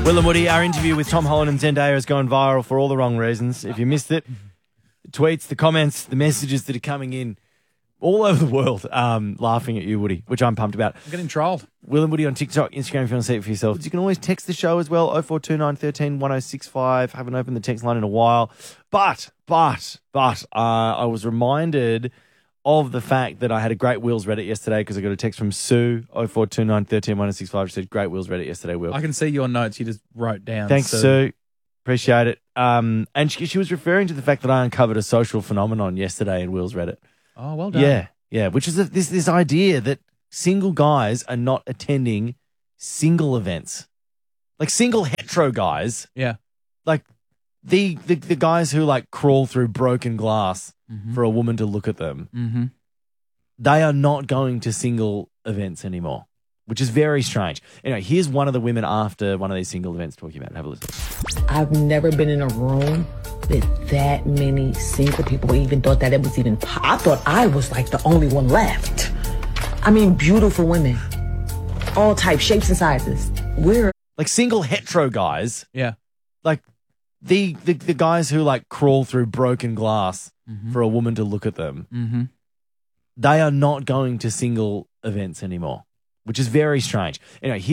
Will and Woody, our interview with Tom Holland and Zendaya has gone viral for all the wrong reasons. If you missed it, the tweets, the comments, the messages that are coming in all over the world laughing at you, Woody, which I'm pumped about. I'm getting trolled. Will and Woody on TikTok, Instagram if you want to see it for yourself. You can always text the show as well, 0429 13 1065. Haven't opened the text line in a while. But I was reminded of the fact that I had a great Will's Reddit yesterday because I got a text from Sue, 0429 13 1065. She said, great Will's Reddit yesterday, Will. I can see your notes you just wrote down. Thanks, Sue. Appreciate it. And she was referring to the fact that I uncovered a social phenomenon yesterday in Will's Reddit. Oh, well done. Yeah, which is this idea that single guys are not attending single events. Like single hetero guys. Yeah. Like the guys who like crawl through broken glass for a woman to look at them. Mm-hmm. They are not going to single events anymore, which is very strange. Anyway, here's one of the women after one of these single events talking about it. Have a listen. I've never been in a room with that many single people, even thought that it was even I thought I was like the only one left. I mean, beautiful women, all types, shapes and sizes. We're like single hetero guys. Yeah. Like the guys who like crawl through broken glass for a woman to look at them. Mm-hmm. They are not going to single events anymore, which is very strange. Anyway,